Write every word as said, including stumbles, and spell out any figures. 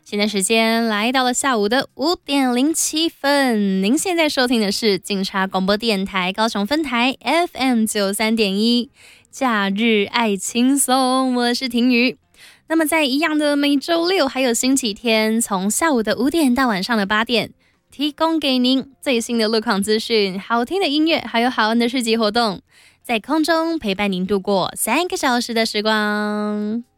现在时间来到了下午的五点零七分，您现在收听的是警察广播电台高雄分台 F M 九三点一，假日爱轻松，我是婷瑜。那么在一样的每周六还有星期天，从下午的五点到晚上的八点，提供给您最新的路况资讯、好听的音乐，还有好玩的市集活动，在空中陪伴您度过三个小时的时光。